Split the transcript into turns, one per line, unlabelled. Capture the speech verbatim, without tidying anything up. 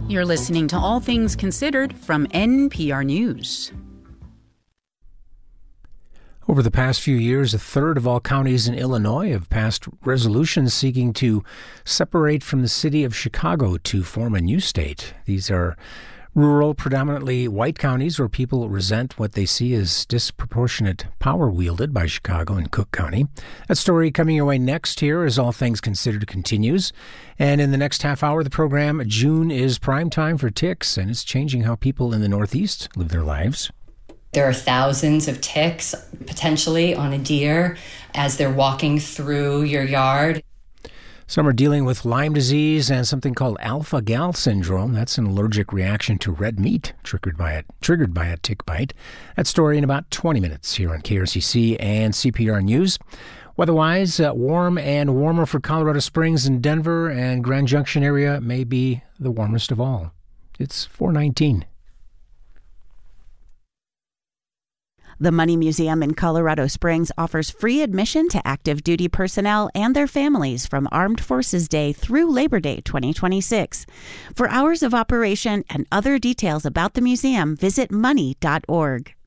You're listening to All Things Considered from N P R News.
Over the past few years, a third of all counties in Illinois have passed resolutions seeking to separate from the city of Chicago to form a new state. These are rural, predominantly white counties where people resent what they see as disproportionate power wielded by Chicago and Cook County. That story coming your way next here as All Things Considered continues. And in the next half hour of the program, June is prime time for ticks, and it's changing how people in the Northeast live their lives.
There are thousands of ticks potentially on a deer as they're walking through your yard.
Some are dealing with Lyme disease and something called alpha-gal syndrome. That's an allergic reaction to red meat triggered by a, triggered by a tick bite. That story in about twenty minutes here on K R C C and C P R News. Weather-wise, uh, warm and warmer for Colorado Springs and Denver, and Grand Junction area may be the warmest of all. It's four nineteen.
The Money Museum in Colorado Springs offers free admission to active duty personnel and their families from Armed Forces Day through Labor Day twenty twenty-six. For hours of operation and other details about the museum, visit money dot org.